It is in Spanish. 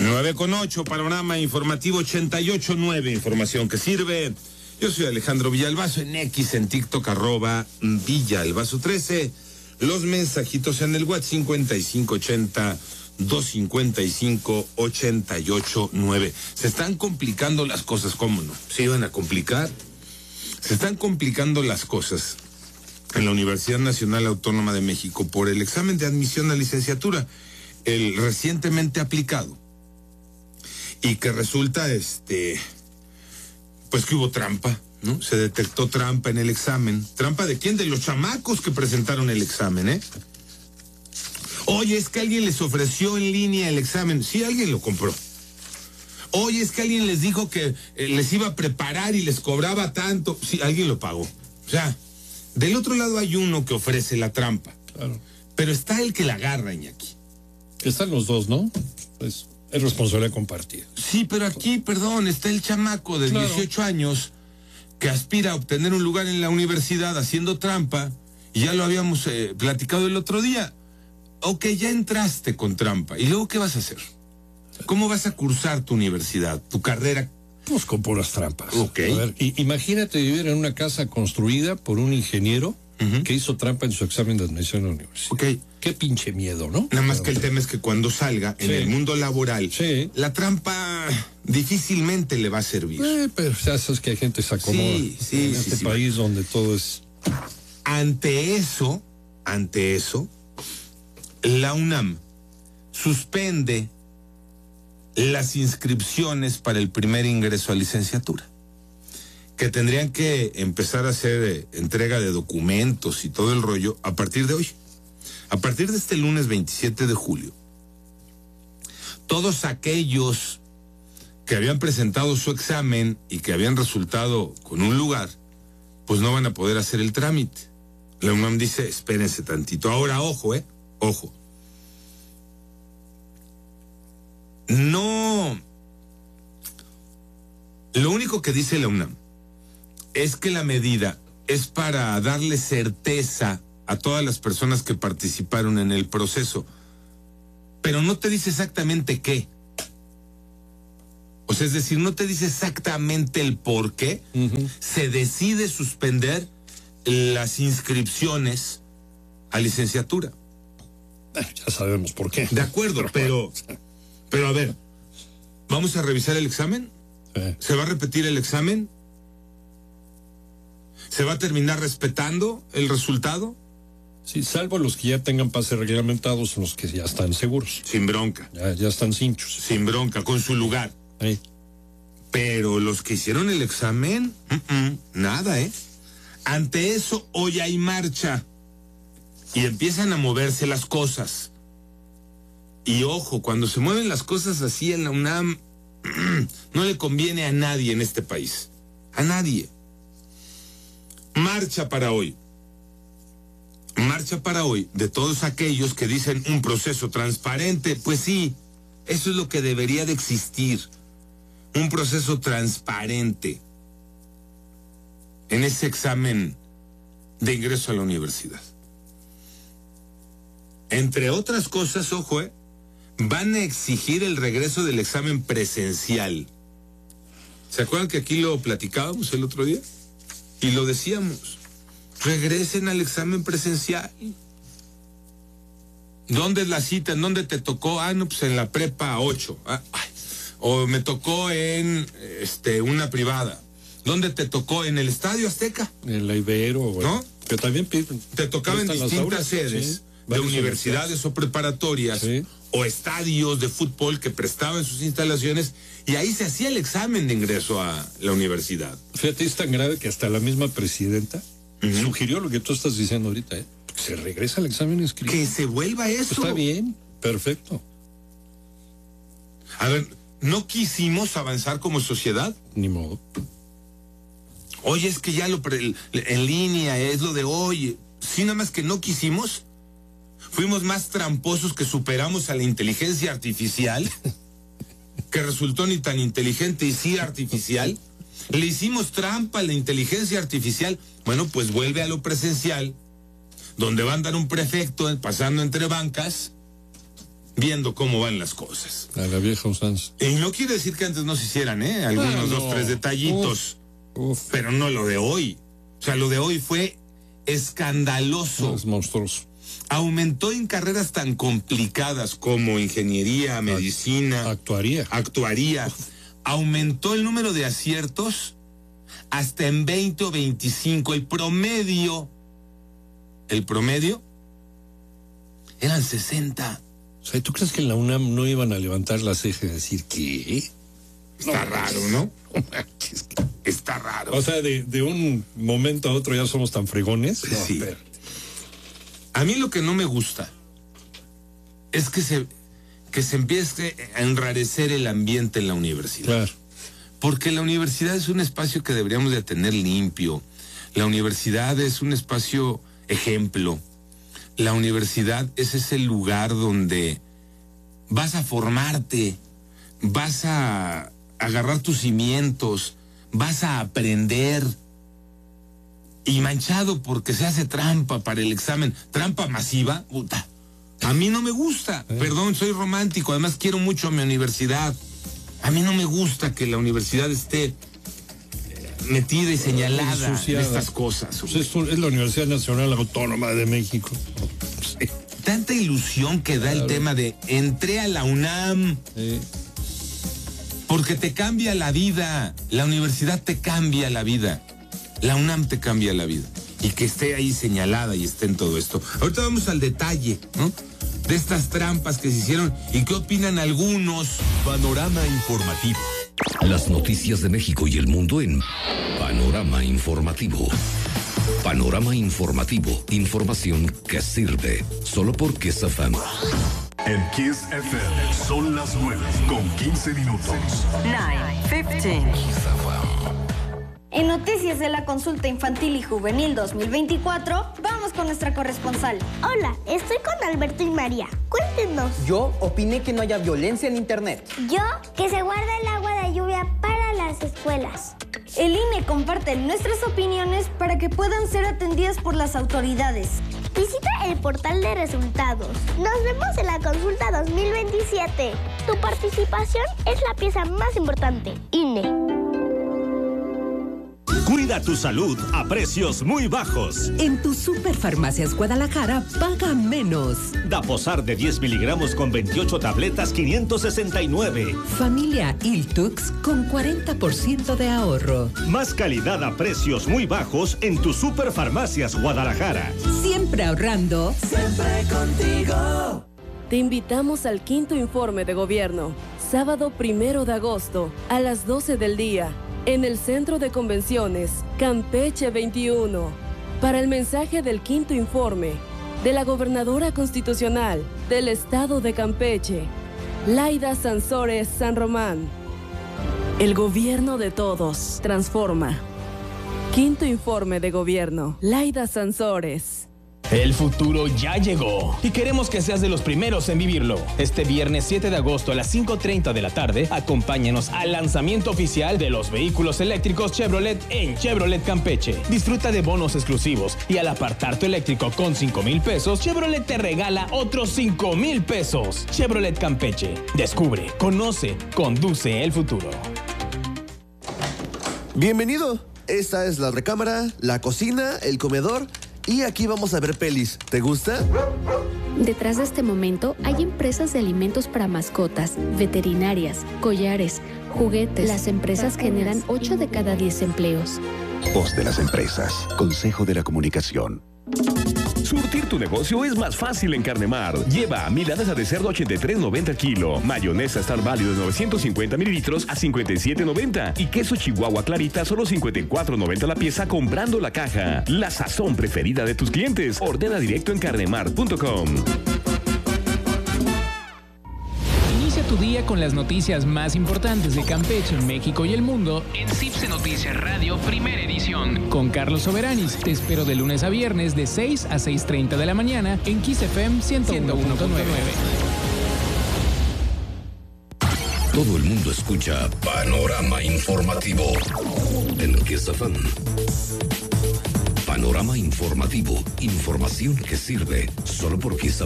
9:08, panorama informativo 88.9, información que sirve. Yo soy Alejandro Villalbazo, en X, en TikTok, @Villalbazo13. Los mensajitos en el WhatsApp 5580-255-889. Se están complicando las cosas, ¿cómo no? ¿Se iban a complicar? Se están complicando las cosas en la Universidad Nacional Autónoma de México por el examen de admisión a licenciatura, el recientemente aplicado. Y que resulta, pues que hubo trampa, ¿no? Se detectó trampa en el examen. ¿Trampa de quién? De los chamacos que presentaron el examen, ¿eh? Oye, es que alguien les ofreció en línea el examen. Sí, alguien lo compró. Oye, es que alguien les dijo que les iba a preparar y les cobraba tanto. Sí, alguien lo pagó. O sea, del otro lado hay uno que ofrece la trampa. Claro. Pero está el que la agarra, Iñaki. Están los dos, ¿no? Pues es responsabilidad compartida. Sí, pero aquí, perdón, está el chamaco de 18 años que aspira a obtener un lugar en la universidad haciendo trampa, y ya lo habíamos platicado el otro día. Ok, ya entraste con trampa, ¿y luego qué vas a hacer? ¿Cómo vas a cursar tu universidad, tu carrera? Pues con puras trampas. Ok. A ver, imagínate vivir en una casa construida por un ingeniero que hizo trampa en su examen de admisión a la universidad. Ok. Qué pinche miedo, ¿no? Nada más que el tema es que cuando salga en el mundo laboral, la trampa difícilmente le va a servir. Pero ya sabes que hay gente que se acomoda en este país donde todo es... Ante eso, la UNAM suspende las inscripciones para el primer ingreso a licenciatura, que tendrían que empezar a hacer entrega de documentos y todo el rollo a partir de hoy. A partir de este lunes 27 de julio, todos aquellos que habían presentado su examen y que habían resultado con un lugar, pues no van a poder hacer el trámite. La UNAM dice, espérense tantito. Ahora, ojo. No. Lo único que dice la UNAM es que la medida es para darle certeza a todas las personas que participaron en el proceso, pero no te dice exactamente qué. O sea, es decir, no te dice exactamente el por qué se decide suspender las inscripciones a licenciatura. Ya sabemos por qué. De acuerdo, pero a ver, ¿vamos a revisar el examen? ¿Se va a repetir el examen? ¿Se va a terminar respetando el resultado? Sí, salvo los que ya tengan pases reglamentados, los que ya están seguros. Sin bronca. Ya están cinchos. Sin bronca, con su lugar. Pero los que hicieron el examen, nada, ¿eh? Ante eso, hoy hay marcha. Y empiezan a moverse las cosas. Y ojo, cuando se mueven las cosas así en la UNAM, no le conviene a nadie en este país. A nadie. Marcha para hoy. Marcha para hoy de todos aquellos que dicen un proceso transparente. Pues sí, eso es lo que debería de existir. Un proceso transparente en ese examen de ingreso a la universidad. Entre otras cosas, ojo, van a exigir el regreso del examen presencial. ¿Se acuerdan que aquí lo platicábamos el otro día? Y lo decíamos. Regresen al examen presencial. ¿Dónde es la cita? ¿En dónde te tocó? No, pues en la prepa 8. O me tocó en una privada. ¿Dónde te tocó? ¿En el Estadio Azteca? En la Ibero, ¿no? Que también te tocaba en distintas sedes de universidades o preparatorias o estadios de fútbol que prestaban sus instalaciones, y ahí se hacía el examen de ingreso a la universidad. Fíjate, es tan grave que hasta la misma presidenta sugirió lo que tú estás diciendo ahorita, que se regresa al examen escrito. Que se vuelva eso. Está bien, perfecto. A ver, ¿no quisimos avanzar como sociedad? Ni modo. Oye, es que ya en línea es lo de hoy. Sí, nada más que no quisimos. Fuimos más tramposos que superamos a la inteligencia artificial, que resultó ni tan inteligente y sí artificial. Le hicimos trampa a la inteligencia artificial. Bueno, pues vuelve a lo presencial, donde va a andar un prefecto pasando entre bancas viendo cómo van las cosas. A la vieja usanza. Y no quiere decir que antes no se hicieran, algunos 2, 3 detallitos. Pero no lo de hoy. O sea, lo de hoy fue escandaloso. Es monstruoso. Aumentó en carreras tan complicadas como ingeniería, medicina, actuaría. Aumentó el número de aciertos hasta en 20 o 25. El promedio eran 60. O sea, ¿tú crees que en la UNAM no iban a levantar la ceja y decir qué? Está raro, ¿no? Está raro. O sea, de un momento a otro ya somos tan fregones. Sí. A mí lo que no me gusta es que se empiece a enrarecer el ambiente en la universidad. Claro. Porque la universidad es un espacio que deberíamos de tener limpio. La universidad es un espacio ejemplo. La universidad es ese lugar donde vas a formarte, vas a agarrar tus cimientos, vas a aprender. Y manchado porque se hace trampa para el examen, trampa masiva, puta. A mí no me gusta, perdón, soy romántico, además quiero mucho a mi universidad. A mí no me gusta que la universidad esté metida y señalada en estas cosas. Pues es la Universidad Nacional Autónoma de México. Sí. Tanta ilusión que da el tema de entré a la UNAM. Sí. Porque te cambia la vida, la universidad te cambia la vida. La UNAM te cambia la vida. Y que esté ahí señalada y esté en todo esto. Ahorita vamos al detalle, ¿no? De estas trampas que se hicieron y qué opinan algunos. Panorama informativo. Las noticias de México y el mundo en Panorama Informativo. Panorama Informativo. Información que sirve. Solo por Kiss FM. En Kiss FM son las 9:15. 9:15. En noticias de la consulta infantil y juvenil 2024, vamos con nuestra corresponsal. Hola, estoy con Alberto y María. Cuéntenos. Yo opiné que no haya violencia en internet. Yo, que se guarde el agua de lluvia para las escuelas. El INE comparte nuestras opiniones para que puedan ser atendidas por las autoridades. Visita el portal de resultados. Nos vemos en la consulta 2027. Tu participación es la pieza más importante. INE. Cuida tu salud a precios muy bajos. En tu Superfarmacias Guadalajara, paga menos. Daposar de 10 miligramos con 28 tabletas, 569. Familia Iltux con 40% de ahorro. Más calidad a precios muy bajos en tu Superfarmacias Guadalajara. Siempre ahorrando. Siempre contigo. Te invitamos al 5º informe de gobierno, sábado 1 de agosto, a las 12 del día. En el Centro de Convenciones, Campeche 21, para el mensaje del 5º informe de la Gobernadora Constitucional del Estado de Campeche, Laida Sansores San Román. El gobierno de todos transforma. 5º informe de gobierno, Laida Sansores. El futuro ya llegó y queremos que seas de los primeros en vivirlo. Este viernes 7 de agosto a las 5:30 de la tarde, acompáñanos al lanzamiento oficial de los vehículos eléctricos Chevrolet en Chevrolet Campeche. Disfruta de bonos exclusivos y al apartar tu eléctrico con 5,000 pesos, Chevrolet te regala otros 5,000 pesos. Chevrolet Campeche. Descubre, conoce, conduce el futuro. Bienvenido. Esta es la recámara, la cocina, el comedor. Y aquí vamos a ver pelis. ¿Te gusta? Detrás de este momento hay empresas de alimentos para mascotas, veterinarias, collares, juguetes. Las empresas generan 8 de cada 10 empleos. Voz de las empresas. Consejo de la Comunicación. Surtir tu negocio es más fácil en Carnemar. Lleva milanesa de cerdo 83.90 el kilo, mayonesa Star Value de 950 mililitros a 57.90 y queso Chihuahua Clarita solo 54.90 la pieza comprando la caja. La sazón preferida de tus clientes. Ordena directo en carnemar.com. Inicia tu día con las noticias más importantes de Campeche, México y el mundo en CIPSE Noticias Radio, primera edición. Con Carlos Soberanis, te espero de lunes a viernes de 6 a 6:30 de la mañana en Kiss FM 101.9. Todo el mundo escucha Panorama Informativo en Kiss FM. Panorama Informativo, información que sirve solo por Kiss FM.